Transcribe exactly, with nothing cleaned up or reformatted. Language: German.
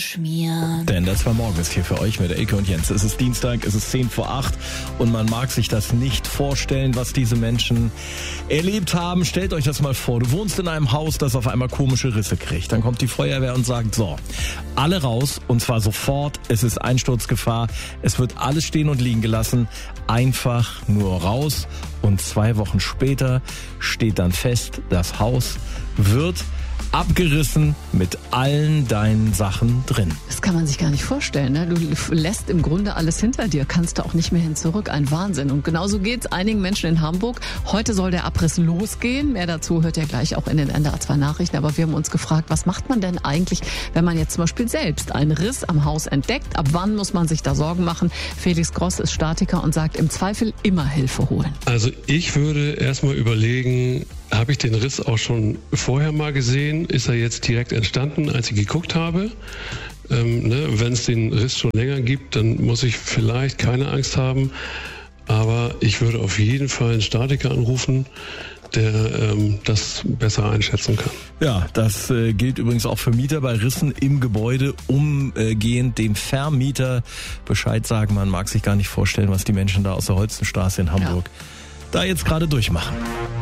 Schmieren. Denn das war morgen ist hier für euch mit Elke und Jens. Es ist Dienstag, es ist zehn vor acht und man mag sich das nicht vorstellen, was diese Menschen erlebt haben. Stellt euch das mal vor, du wohnst in einem Haus, das auf einmal komische Risse kriegt. Dann kommt die Feuerwehr und sagt, so, alle raus und zwar sofort, es ist Einsturzgefahr, es wird alles stehen und liegen gelassen, einfach nur raus und zwei Wochen später steht dann fest, das Haus wird abgerissen mit allen deinen Sachen drin. Das kann man sich gar nicht vorstellen. Ne? Du lässt im Grunde alles hinter dir, kannst du auch nicht mehr hin zurück. Ein Wahnsinn. Und genauso geht's einigen Menschen in Hamburg. Heute soll der Abriss losgehen. Mehr dazu hört ihr gleich auch in den N D R zwei Nachrichten. Aber wir haben uns gefragt, was macht man denn eigentlich, wenn man jetzt zum Beispiel selbst einen Riss am Haus entdeckt? Ab wann muss man sich da Sorgen machen? Felix Gross ist Statiker und sagt, im Zweifel immer Hilfe holen. Also ich würde erstmal überlegen, habe ich den Riss auch schon vorher mal gesehen? Ist er jetzt direkt entstanden, als ich geguckt habe? Ähm, ne, wenn es den Riss schon länger gibt, dann muss ich vielleicht keine Angst haben. Aber ich würde auf jeden Fall einen Statiker anrufen, der ähm, das besser einschätzen kann. Ja, das äh, gilt übrigens auch für Mieter bei Rissen im Gebäude, umgehend dem Vermieter Bescheid sagen. Man mag sich gar nicht vorstellen, was die Menschen da aus der Holzenstraße in Hamburg ja. da jetzt gerade durchmachen.